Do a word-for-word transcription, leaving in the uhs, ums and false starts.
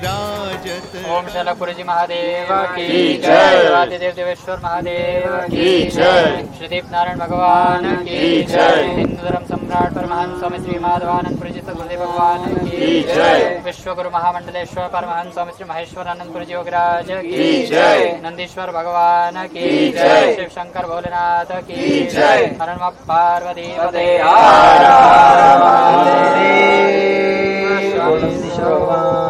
ओम शैलपुरी महादेव की जय। देव देवेश्वर महादेव की जय। श्रीदीप नारायण भगवान की जय। हिंदू धर्म सम्राट परमहंस स्वामी श्री माधवानंदपुरी जी सदगुरुदेव भगवान की जय। विश्वगुरु महामंडलेश्वर परमहंस स्वामी श्री महेश्वर आनंदपुरी जी योगराज की जय। नंदीश्वर भगवान की जय। शिव शंकर भोलेनाथ की जय। हर नमः पार्वती पते।